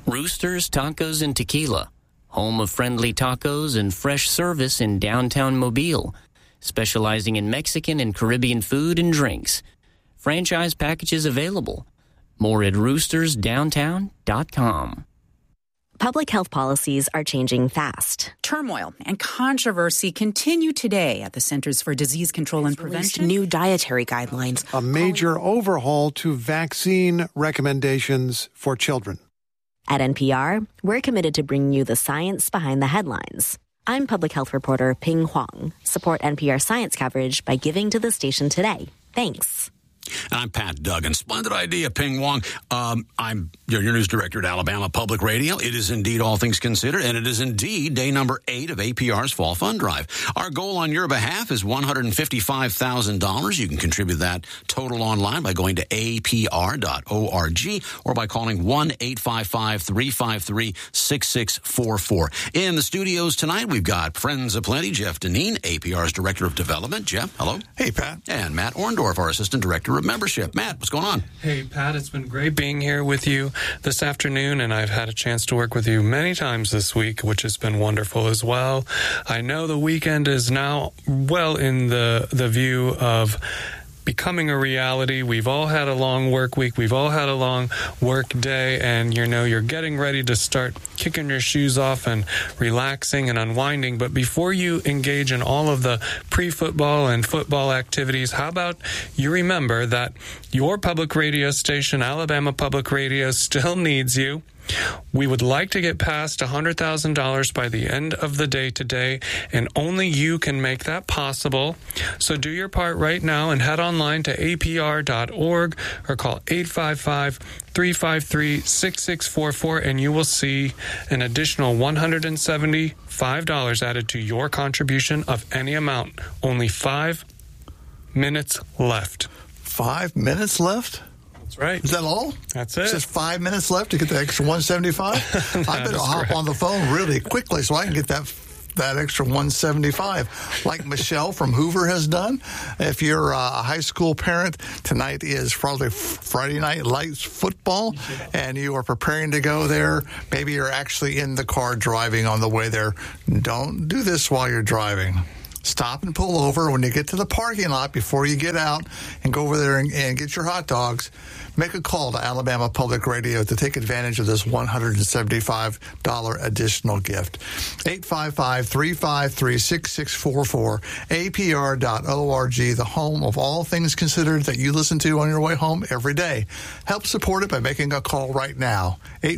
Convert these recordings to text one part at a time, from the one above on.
Roosters Tacos and Tequila, home of friendly tacos and fresh service in downtown Mobile, specializing in Mexican and Caribbean food and drinks. Franchise packages available. More at roostersdowntown.com. Public health policies are changing fast. Turmoil and controversy continue today at the Centers for Disease Control and Prevention. New dietary guidelines. A major overhaul to vaccine recommendations for children. At NPR, we're committed to bringing you the science behind the headlines. I'm public health reporter Ping Huang. Support NPR science coverage by giving to the station today. Thanks. And I'm Pat Duggan. Splendid idea, Ping Wong. I'm your news director at Alabama Public Radio. It is indeed All Things Considered, and it is indeed day number 8 of APR's Fall Fund Drive. Our goal on your behalf is $155,000. You can contribute that total online by going to apr.org or by calling 1-855-353-6644. In the studios tonight, we've got friends aplenty. Jeff Deneen, APR's Director of Development. Jeff, hello. Hey, Pat. And Matt Orndorff, our Assistant Director of Membership. Matt, what's going on? Hey, Pat, it's been great being here with you this afternoon, and I've had a chance to work with you many times this week, which has been wonderful as well. I know the weekend is now well in the view of becoming a reality. We've all had a long work week. We've all had a long work day, and you're getting ready to start kicking your shoes off and relaxing and unwinding. But before you engage in all of the pre-football and football activities, how about you remember that your public radio station, Alabama Public Radio, still needs you. We would like to get past $100,000 by the end of the day today, and only you can make that possible. So do your part right now and head online to apr.org or call 855-353-6644, and you will see an additional $175 added to your contribution of any amount. Only 5 minutes left. 5 minutes left? That's right. Is that all? That's it. It's just 5 minutes left to get the extra 175? I better hop on the phone really quickly so I can get that extra 175, like Michelle from Hoover has done. If you're a high school parent, tonight is probably Friday Night Lights football, and you are preparing to go there. Maybe you're actually in the car driving on the way there. Don't do this while you're driving. Stop and pull over when you get to the parking lot before you get out and go over there and get your hot dogs. Make a call to Alabama Public Radio to take advantage of this $175 additional gift. 855-353-6644, apr.org, the home of All Things Considered that you listen to on your way home every day. Help support it by making a call right now.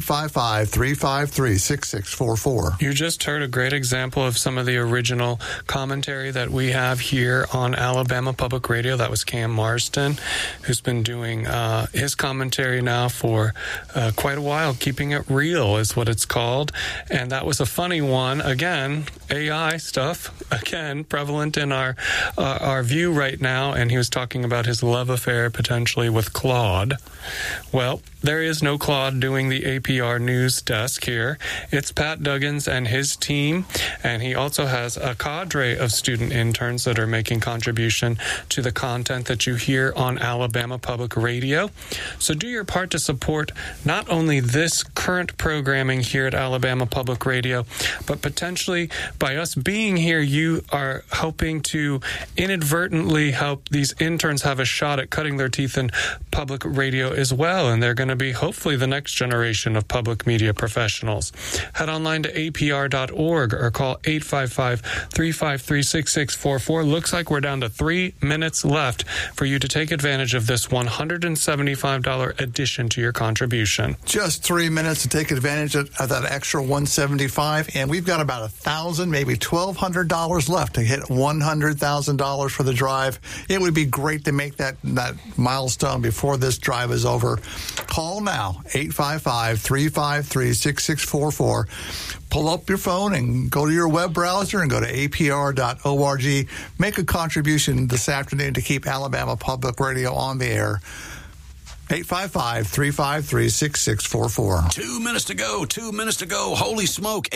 855-353-6644. You just heard a great example of some of the original commentary that we have here on Alabama Public Radio. That was Cam Marston, who's been doing his commentary now for quite a while. Keeping It Real is what it's called. And that was a funny one. Again, AI stuff, again, prevalent in our view right now. And he was talking about his love affair potentially with Claude. Well, there is no Claude doing the APR news desk here. It's Pat Duggins and his team. And he also has a cadre of student interns that are making contribution to the content that you hear on Alabama Public Radio. So do your part to support not only this current programming here at Alabama Public Radio, but potentially by us being here, you are helping to inadvertently help these interns have a shot at cutting their teeth in public radio as well. And they're going to be hopefully the next generation of public media professionals. Head online to apr.org or call 855-353-6644. Looks like we're down to 3 minutes left for you to take advantage of this $175 addition to your contribution. Just 3 minutes to take advantage of that extra $175, and we've got about $1,000, maybe $1,200 left to hit $100,000 for the drive. It would be great to make that milestone before this drive is over. Call now, 855-353-6644. Pull up your phone and go to your web browser and go to apr.org. Make a contribution this afternoon to keep Alabama Public Radio on the air. 855-353-6644. 2 minutes to go. 2 minutes to go. Holy smoke.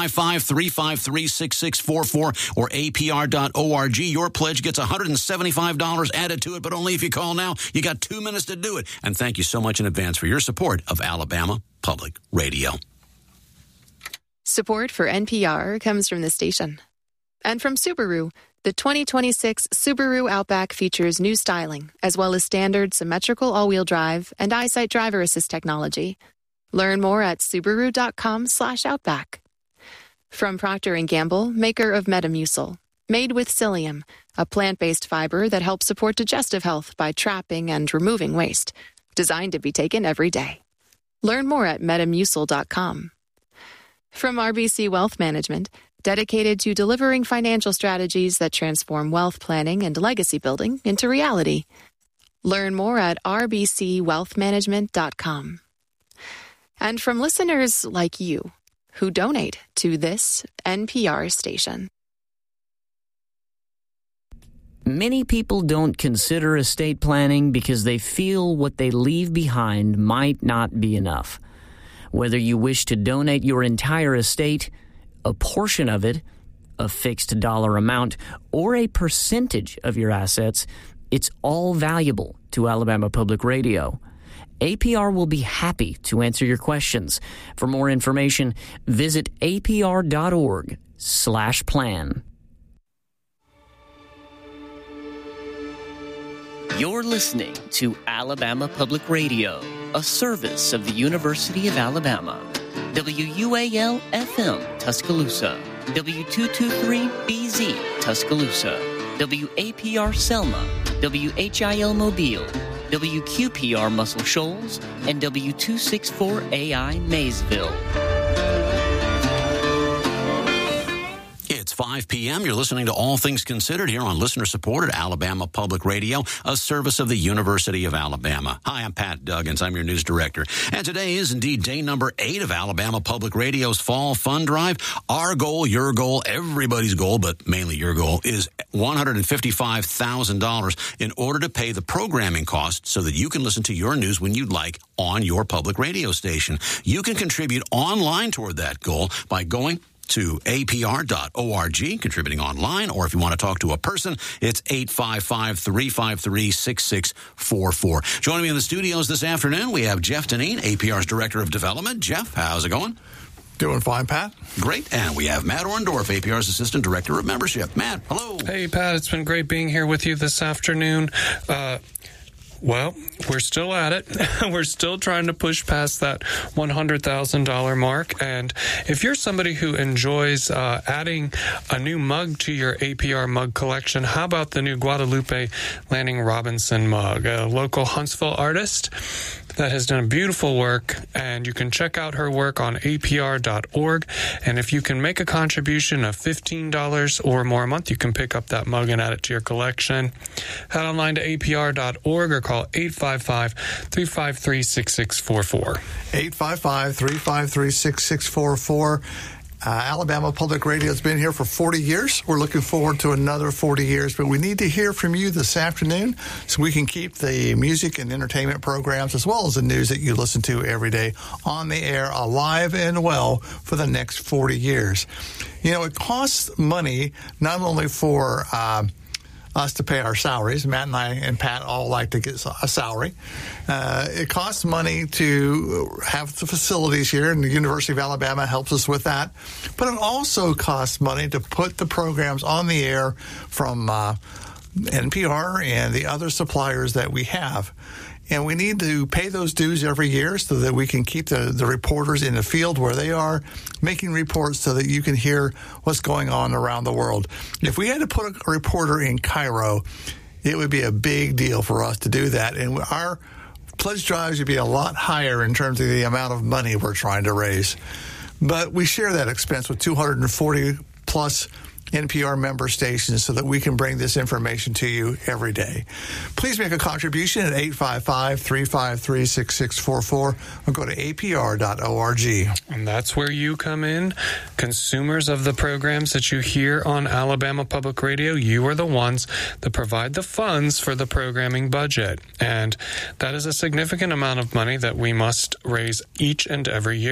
855-353-6644 or apr.org. Your pledge gets $175 added to it, but only if you call now. You got 2 minutes to do it. And thank you so much in advance for your support of Alabama Public Radio. Support for NPR comes from the station. And from Subaru, the 2026 Subaru Outback features new styling, as well as standard symmetrical all-wheel drive and EyeSight driver assist technology. Learn more at Subaru.com/Outback. From Procter & Gamble, maker of Metamucil, made with psyllium, a plant-based fiber that helps support digestive health by trapping and removing waste. Designed to be taken every day. Learn more at Metamucil.com. From RBC Wealth Management, dedicated to delivering financial strategies that transform wealth planning and legacy building into reality. Learn more at rbcwealthmanagement.com. And from listeners like you, who donate to this NPR station. Many people don't consider estate planning because they feel what they leave behind might not be enough. Whether you wish to donate your entire estate, a portion of it, a fixed dollar amount, or a percentage of your assets, it's all valuable to Alabama Public Radio. APR will be happy to answer your questions. For more information, visit apr.org/plan. You're listening to Alabama Public Radio, a service of the University of Alabama. WUAL-FM, Tuscaloosa. W223BZ, Tuscaloosa. WAPR Selma. WHIL Mobile. WQPR Muscle Shoals. And W264AI Maysville. It's 5 p.m. You're listening to All Things Considered here on listener-supported Alabama Public Radio, a service of the University of Alabama. Hi, I'm Pat Duggins. I'm your news director. And today is indeed day number 8 of Alabama Public Radio's Fall Fund Drive. Our goal, your goal, everybody's goal, but mainly your goal, is $155,000 in order to pay the programming costs so that you can listen to your news when you'd like on your public radio station. You can contribute online toward that goal by going to apr.org, contributing online, or if you want to talk to a person, it's 855-353-6644. Joining me in the studios this afternoon, we have Jeff Deneen, APR's Director of Development. Jeff, how's it going? Doing fine, Pat. Great. And we have Matt Orndorff, APR's Assistant Director of Membership. Matt, hello. Hey, Pat. It's been great being here with you this afternoon. Well, we're still at it. We're still trying to push past that $100,000 mark. And if you're somebody who enjoys adding a new mug to your APR mug collection, how about the new Guadalupe Lanning Robinson mug, a local Huntsville artist that has done beautiful work, and you can check out her work on apr.org. And if you can make a contribution of $15 or more a month, you can pick up that mug and add it to your collection. Head online to apr.org or call 855-353-6644. 855-353-6644. Alabama Public Radio has been here for 40 years. We're looking forward to another 40 years, but we need to hear from you this afternoon so we can keep the music and entertainment programs as well as the news that you listen to every day on the air alive and well for the next 40 years. You know, it costs money not only for us to pay our salaries. Matt and I and Pat all like to get a salary. It costs money to have the facilities here, and the University of Alabama helps us with that. But it also costs money to put the programs on the air from NPR and the other suppliers that we have. And we need to pay those dues every year so that we can keep the reporters in the field where they are making reports so that you can hear what's going on around the world. If we had to put a reporter in Cairo, it would be a big deal for us to do that. And our pledge drives would be a lot higher in terms of the amount of money we're trying to raise. But we share that expense with 240 plus NPR member stations so that we can bring this information to you every day. Please make a contribution at 855-353-6644 or go to apr.org. And that's where you come in. Consumers of the programs that you hear on Alabama Public Radio, you are the ones that provide the funds for the programming budget. And that is a significant amount of money that we must raise each and every year.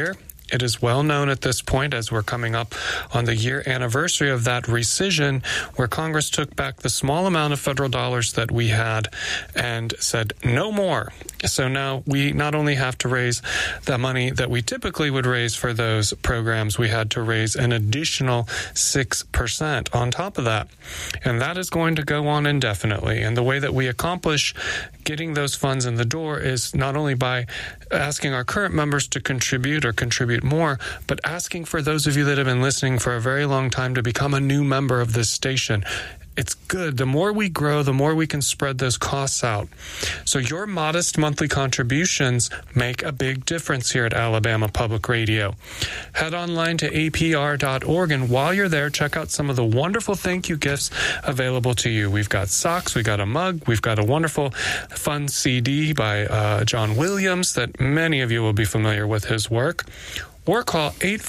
It is well known at this point, as we're coming up on the year anniversary of that rescission, where Congress took back the small amount of federal dollars that we had and said no more. So now we not only have to raise the money that we typically would raise for those programs, we had to raise an additional 6% on top of that. And that is going to go on indefinitely. And the way that we accomplish getting those funds in the door is not only by asking our current members to contribute or contribute more, but asking for those of you that have been listening for a very long time to become a new member of this station. It's good. The more we grow, the more we can spread those costs out. So your modest monthly contributions make a big difference here at Alabama Public Radio. Head online to apr.org, and while you're there, check out some of the wonderful thank you gifts available to you. We've got socks, we've got a mug, we've got a wonderful fun CD by John Williams that many of you will be familiar with his work. Or call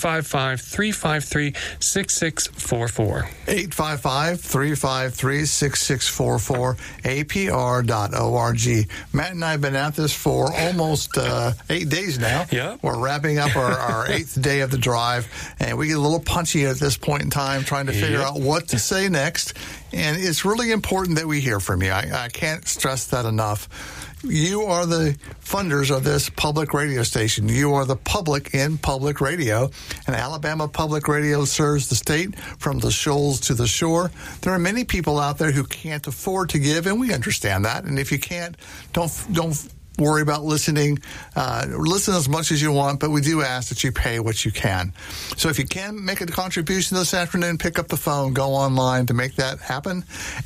855-353-6644. 855-353-6644, apr.org. Matt and I have been at this for almost 8 days now. Yeah. We're wrapping up our 8th day of the drive, and we get a little punchy at this point in time trying to figure out what to say next. And it's really important that we hear from you. I can't stress that enough. You are the funders of this public radio station. You are the public in public radio. And Alabama Public Radio serves the state from the shoals to the shore. There are many people out there who can't afford to give, and we understand that. And if you can't, don't worry about listening. Listen as much as you want, but we do ask that you pay what you can. So if you can make a contribution this afternoon, pick up the phone, go online to make that happen.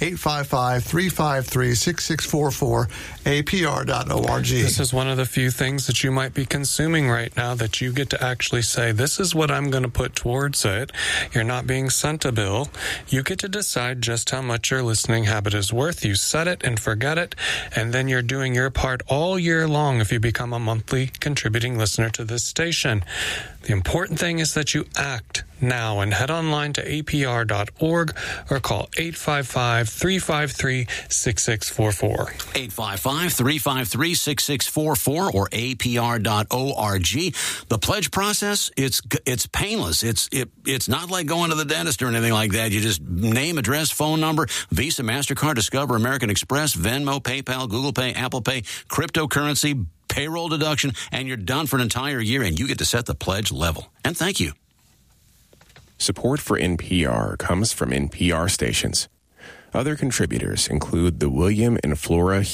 855-353-6644, apr.org. This is one of the few things that you might be consuming right now that you get to actually say, this is what I'm going to put towards it. You're not being sent a bill. You get to decide just how much your listening habit is worth. You set it and forget it, and then you're doing your part all year long if you become a monthly contributing listener to this station. The important thing is that you act now and head online to apr.org or call 855-353-6644. 855-353-6644 or apr.org. The pledge process, it's painless. It's not like going to the dentist or anything like that. You just name, address, phone number, Visa, MasterCard, Discover, American Express, Venmo, PayPal, Google Pay, Apple Pay, cryptocurrency, payroll deduction, and you're done for an entire year, and you get to set the pledge level. And thank you. Support for NPR comes from NPR stations. Other contributors include the William and Flora